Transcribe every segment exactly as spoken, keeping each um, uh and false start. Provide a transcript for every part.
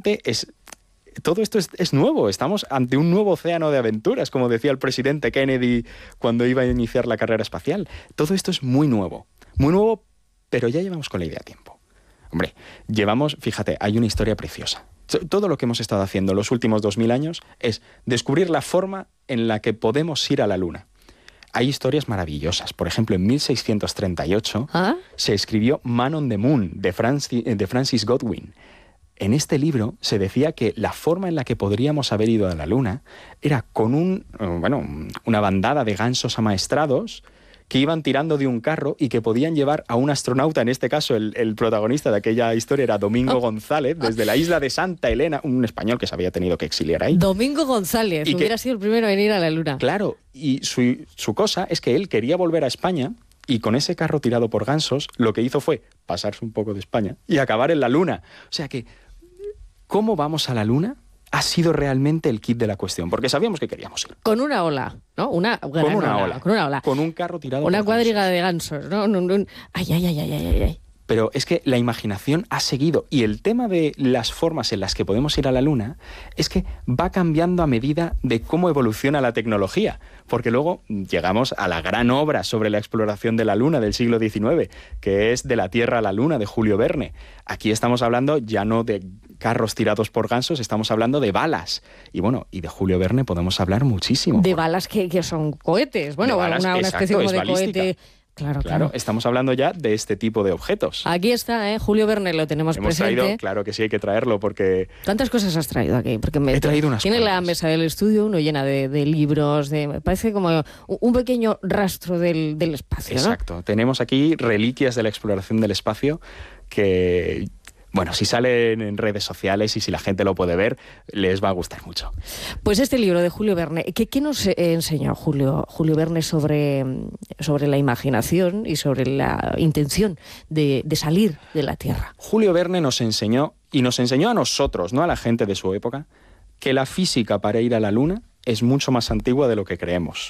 realmente es... Todo esto es, es nuevo, estamos ante un nuevo océano de aventuras, como decía el presidente Kennedy cuando iba a iniciar la carrera espacial. Todo esto es muy nuevo, muy nuevo, pero ya llevamos con la idea a tiempo. Hombre, llevamos, fíjate, hay una historia preciosa. Todo lo que hemos estado haciendo los últimos dos mil años es descubrir la forma en la que podemos ir a la Luna. Hay historias maravillosas. Por ejemplo, en mil seiscientos treinta y ocho ¿Ah? se escribió Man on the Moon, de Francis, de Francis Godwin. En este libro se decía que la forma en la que podríamos haber ido a la Luna era con un, bueno, una bandada de gansos amaestrados que iban tirando de un carro y que podían llevar a un astronauta, en este caso el, el protagonista de aquella historia era Domingo oh. González, desde la isla de Santa Elena, un español que se había tenido que exiliar ahí. Domingo González, y hubiera que, sido el primero en ir a la Luna. Claro, y su, su cosa es que él quería volver a España. Y con ese carro tirado por gansos, lo que hizo fue pasarse un poco de España y acabar en la Luna. O sea que, ¿cómo vamos a la Luna? Ha sido realmente el kit de la cuestión, porque sabíamos que queríamos ir. Con una ola, ¿no? Una con una ola, ola. Con una ola. Con un carro tirado una por cuadriga gansos. de gansos, ¿no? Un, un, un... Ay, ay, ay, ay, ay, ay. Pero es que la imaginación ha seguido, y el tema de las formas en las que podemos ir a la Luna es que va cambiando a medida de cómo evoluciona la tecnología, porque luego llegamos a la gran obra sobre la exploración de la Luna del siglo diecinueve, que es De la Tierra a la Luna, de Julio Verne. Aquí estamos hablando ya no de carros tirados por gansos, estamos hablando de balas. Y bueno, y de Julio Verne podemos hablar muchísimo. De balas que, que son cohetes, bueno, balas, una, una exacto, especie como de balística. cohete... Claro, claro, claro. Estamos hablando ya de este tipo de objetos. Aquí está, ¿eh? Julio Verne, lo tenemos Hemos presente. Traído, claro que sí, hay que traerlo porque... ¿Cuántas cosas has traído aquí? Porque me He traído unas Tiene cuantas. la mesa del estudio uno llena de, de libros, de, me parece como un pequeño rastro del, del espacio, ¿no? Exacto. Tenemos aquí reliquias de la exploración del espacio que... Bueno, si salen en redes sociales y si la gente lo puede ver, les va a gustar mucho. Pues este libro de Julio Verne, ¿qué, qué nos enseñó Julio, Julio Verne sobre, sobre la imaginación y sobre la intención de, de salir de la Tierra? Julio Verne nos enseñó, y nos enseñó a nosotros, no a la gente de su época, que la física para ir a la Luna es mucho más antigua de lo que creemos.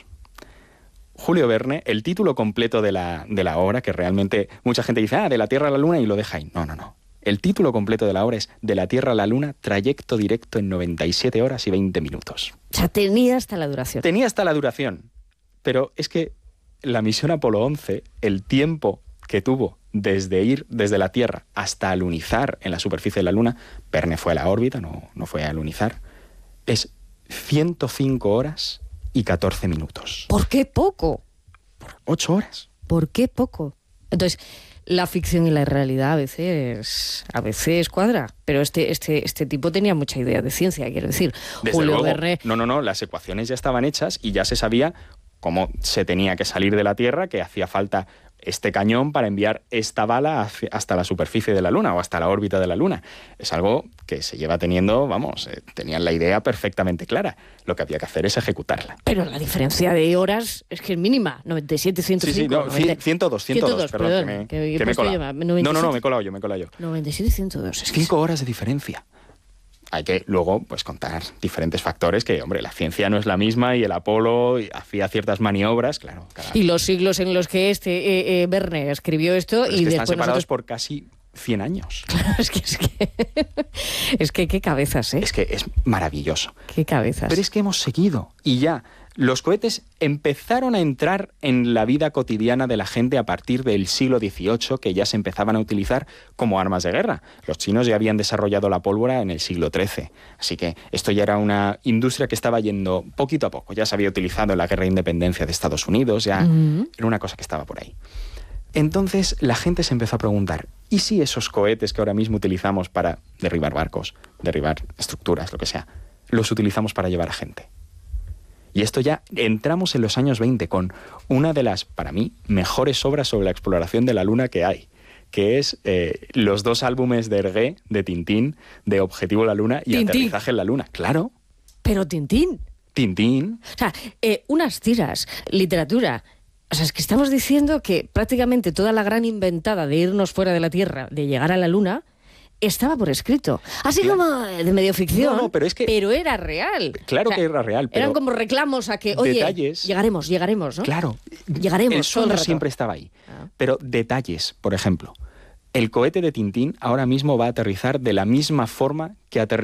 Julio Verne, el título completo de la, de la obra, que realmente mucha gente dice, ah, de la Tierra a la Luna, y lo deja ahí. No, no, no. El título completo de la obra es De la Tierra a la Luna, trayecto directo en noventa y siete horas y veinte minutos. O sea, tenía hasta la duración. Tenía hasta la duración. Pero es que la misión Apolo once, el tiempo que tuvo desde ir desde la Tierra hasta alunizar en la superficie de la Luna, Verne fue a la órbita, no, no fue a alunizar, es ciento cinco horas y catorce minutos. ¿Por qué poco? Por ocho horas. ¿Por qué poco? Entonces... La ficción y la realidad a veces a veces cuadra, pero este este este tipo tenía mucha idea de ciencia, quiero decir. Desde Julio luego, Verne... No, no, no, las ecuaciones ya estaban hechas y ya se sabía cómo se tenía que salir de la Tierra, que hacía falta este cañón para enviar esta bala hacia, hasta la superficie de la Luna o hasta la órbita de la Luna. Es algo que se lleva teniendo, vamos, eh, tenían la idea perfectamente clara. Lo que había que hacer es ejecutarla. Pero la diferencia de horas es que es mínima, noventa y siete, ciento cinco. Sí, sí, no, noventa... ciento dos, ciento dos, perdón, perdón, que me, que, que me he colado. yo, noventa y siete... No, no, no, me he colado yo, me he colado yo. noventa y siete, ciento dos. Es que Cinco horas de diferencia. Hay que luego pues contar diferentes factores que, hombre, la ciencia no es la misma y el Apolo hacía ciertas maniobras, claro. Cada... Y los siglos en los que este eh, eh, Verne escribió esto Pero y es que después están separados nosotros... por casi cien años. Claro, es que es que es que qué cabezas, ¿eh? Es que es maravilloso. Qué cabezas. Pero es que hemos seguido y ya los cohetes empezaron a entrar en la vida cotidiana de la gente a partir del siglo dieciocho, que ya se empezaban a utilizar como armas de guerra. Los chinos ya habían desarrollado la pólvora en el siglo trece. Así que esto ya era una industria que estaba yendo poquito a poco. Ya se había utilizado en la guerra de independencia de Estados Unidos, ya uh-huh. era una cosa que estaba por ahí. Entonces la gente se empezó a preguntar, ¿y si esos cohetes que ahora mismo utilizamos para derribar barcos, derribar estructuras, lo que sea, los utilizamos para llevar a gente? Y esto ya entramos en los años veinte con una de las, para mí, mejores obras sobre la exploración de la Luna que hay, que es eh, los dos álbumes de Hergé, de Tintín, de Objetivo la Luna y Tintín. Aterrizaje en la Luna. Claro. Pero Tintín. Tintín. O sea, eh, unas tiras, literatura. O sea, es que estamos diciendo que prácticamente toda la gran inventada de irnos fuera de la Tierra, de llegar a la Luna, estaba por escrito. Así claro. como de medio ficción, no, no, pero, es que, pero era real. Claro o sea, que era real. Pero eran como reclamos a que, oye, detalles, llegaremos, llegaremos, ¿no? Claro. Llegaremos. El sueño siempre estaba ahí. Ah. Pero detalles, por ejemplo, el cohete de Tintín ahora mismo va a aterrizar de la misma forma que aterrizó